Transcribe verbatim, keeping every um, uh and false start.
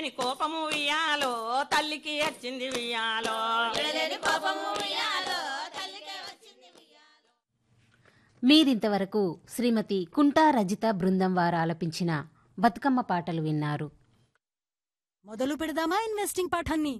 విడలేని కోపము వియాలో తల్లికి వచ్చింది వియాలో విడలేని కోపము వియాలో తల్లికి వచ్చింది వియాలో. మీరింతవరకు శ్రీమతి కుంటా రజిత బృందం వారు ఆలపించిన బతుకమ్మ పాటలు విన్నారు. మొదలు పెడదామా ఇన్వెస్టింగ్ పాఠాన్ని?